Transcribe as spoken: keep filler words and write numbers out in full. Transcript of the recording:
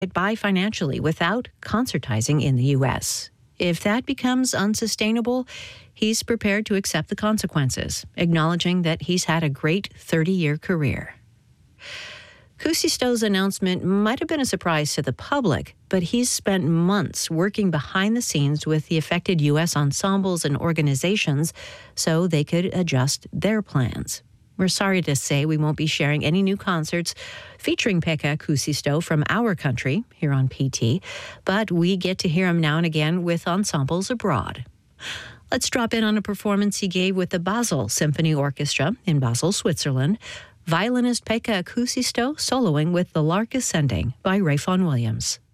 by financially without concertizing in the U S. If that becomes unsustainable, he's prepared to accept the consequences, acknowledging that he's had a great thirty-year career. Cousisto's announcement might have been a surprise to the public, but he's spent months working behind the scenes with the affected U S ensembles and organizations so they could adjust their plans. We're sorry to say we won't be sharing any new concerts featuring Pekka Kuusisto from our country here on P T, but we get to hear him now and again with ensembles abroad. Let's drop in on a performance he gave with the Basel Symphony Orchestra in Basel, Switzerland. Violinist Pekka Kuusisto soloing with The Lark Ascending by Ray Vaughan Williams.